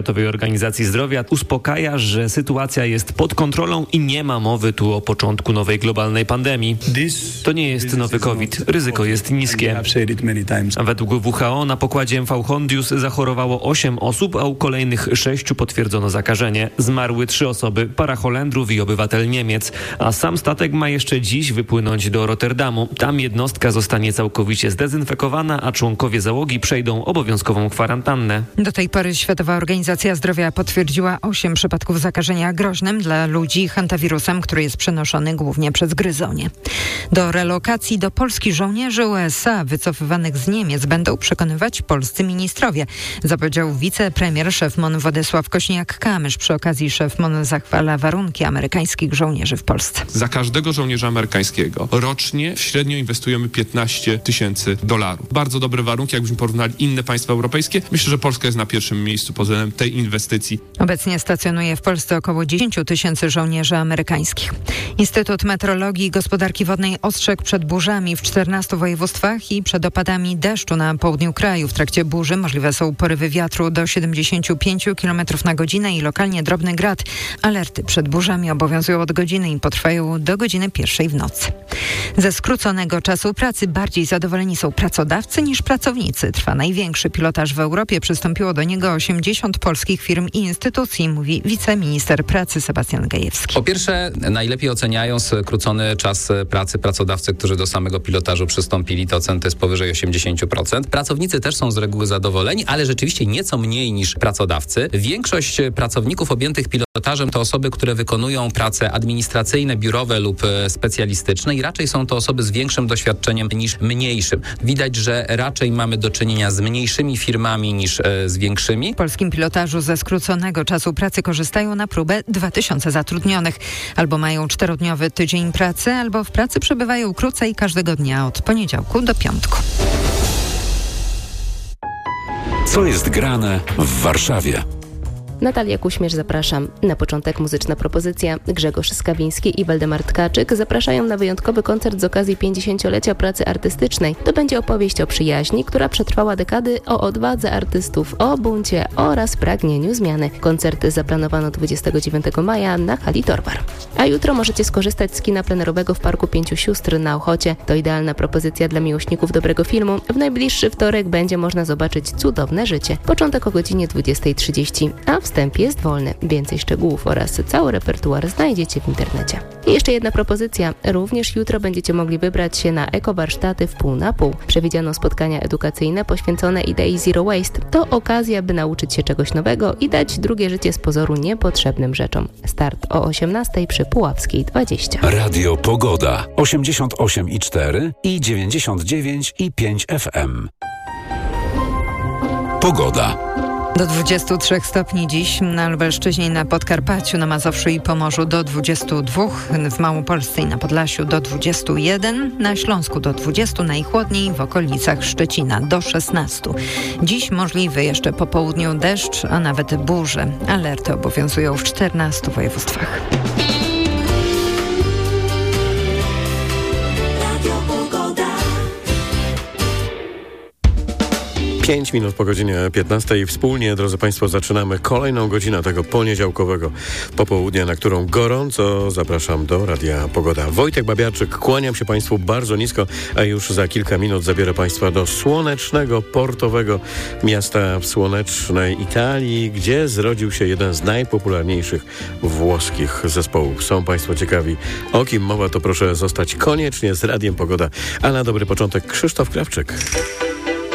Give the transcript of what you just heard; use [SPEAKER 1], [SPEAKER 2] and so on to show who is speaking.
[SPEAKER 1] Światowej Organizacji Zdrowia uspokaja, że sytuacja jest pod kontrolą i nie ma mowy tu o początku nowej globalnej pandemii. To nie jest nowy COVID. Ryzyko jest niskie. Według WHO na pokładzie MV Hondius zachorowało 8 osób, a u kolejnych 6 potwierdzono zakażenie. Zmarły 3 osoby, para Holendrów i obywatel Niemiec. A sam statek ma jeszcze dziś wypłynąć do Rotterdamu. Tam jednostka zostanie całkowicie zdezynfekowana, a członkowie załogi przejdą obowiązkową kwarantannę.
[SPEAKER 2] Do tej pory Światowa Organizacja Zdrowia potwierdziła 8 przypadków zakażenia groźnym dla ludzi hantawirusem, który jest przenoszony głównie przez gryzonie. Do relokacji do Polski żołnierzy USA wycofywanych z Niemiec będą przekonywać polscy ministrowie, zapowiedział wicepremier szef MON Władysław Kośniak-Kamysz. Przy okazji szef MON zachwala warunki amerykańskich żołnierzy w Polsce.
[SPEAKER 3] Za każdego żołnierza amerykańskiego rocznie średnio inwestujemy $15,000. Bardzo dobre warunki, jakbyśmy porównali inne państwa europejskie. Myślę, że Polska jest na pierwszym miejscu pod względem tej inwestycji.
[SPEAKER 2] Obecnie stacjonuje w Polsce około 10 000 żołnierzy amerykańskich. Instytut Meteorologii i Gospodarki Wodnej ostrzegł przed burzami w 14 województwach i przed opadami deszczu na południu kraju. W trakcie burzy możliwe są porywy wiatru do 75 km na godzinę i lokalnie drobny grad. Alerty przed burzami obowiązują od godziny i potrwają do godziny 1 w nocy. Ze skróconego czasu pracy bardziej zadowoleni są pracodawcy niż pracownicy. Trwa największy pilotaż w Europie. Przystąpiło do niego 80 polskich firm i instytucji, mówi wiceminister pracy Sebastian Gajewski.
[SPEAKER 4] Po pierwsze, najlepiej oceniają skrócony czas pracy pracodawcy, którzy do samego pilotażu przystąpili. To ocen to jest powyżej 80%. Pracownicy też są z reguły zadowoleni, ale rzeczywiście nieco mniej niż pracodawcy. Większość pracowników objętych pilotażem to osoby, które wykonują prace administracyjne, biurowe lub specjalistyczne i raczej są to osoby z większym doświadczeniem niż mniejszym. Widać, że raczej mamy do czynienia z mniejszymi firmami niż z większymi.
[SPEAKER 2] W polskim pilotażu ze skróconego czasu pracy korzystają na próbę 2000 zatrudnionych. Albo mają 4-dniowy tydzień pracy, albo w pracy przebywają krócej każdego dnia od poniedziałku do piątku.
[SPEAKER 5] Co jest grane w Warszawie?
[SPEAKER 6] Natalia Kuśmierz, zapraszam. Na początek muzyczna propozycja. Grzegorz Skawiński i Waldemar Tkaczyk zapraszają na wyjątkowy koncert z okazji 50-lecia pracy artystycznej. To będzie opowieść o przyjaźni, która przetrwała dekady, o odwadze artystów, o buncie oraz pragnieniu zmiany. Koncert zaplanowano 29 maja na hali Torwar. A jutro możecie skorzystać z kina plenerowego w Parku Pięciu Sióstr na Ochocie. To idealna propozycja dla miłośników dobrego filmu. W najbliższy wtorek będzie można zobaczyć Cudowne życie. Początek o godzinie 20:30, a wstęp jest wolny. Więcej szczegółów oraz cały repertuar znajdziecie w internecie. I jeszcze jedna propozycja. Również jutro będziecie mogli wybrać się na ekowarsztaty w pół na pół. Przewidziano spotkania edukacyjne poświęcone idei Zero Waste. To okazja, by nauczyć się czegoś nowego i dać drugie życie z pozoru niepotrzebnym rzeczom. Start o 18:00 przy Puławskiej 20.
[SPEAKER 5] Radio Pogoda 88,4 i 99,5 FM. Pogoda.
[SPEAKER 2] Do 23 stopni dziś na Lubelszczyźnie i na Podkarpaciu, na Mazowszu i Pomorzu do 22, w Małopolsce i na Podlasiu do 21, na Śląsku do 20, najchłodniej w okolicach Szczecina do 16. Dziś możliwy jeszcze po południu deszcz, a nawet burze. Alerty obowiązują w 14 województwach.
[SPEAKER 7] 5 minut po godzinie 15. Wspólnie, drodzy Państwo, zaczynamy kolejną godzinę tego poniedziałkowego popołudnia, na którą gorąco zapraszam do Radia Pogoda. Wojtek Babiarczyk, kłaniam się Państwu bardzo nisko, a już za kilka minut zabiorę Państwa do słonecznego, portowego miasta w słonecznej Italii, gdzie zrodził się jeden z najpopularniejszych włoskich zespołów. Są Państwo ciekawi, o kim mowa, to proszę zostać koniecznie z Radiem Pogoda. A na dobry początek Krzysztof Krawczyk.